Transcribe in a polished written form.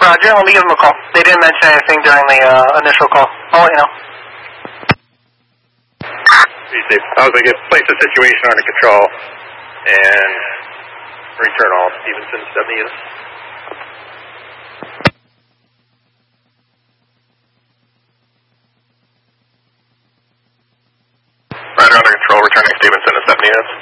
Roger, let me give them a call. They didn't mention anything during the initial call. I'll let you know. I was like, place the situation under control and return all Stevenson 70 units. Roger, under control, returning Stevenson to 70 units.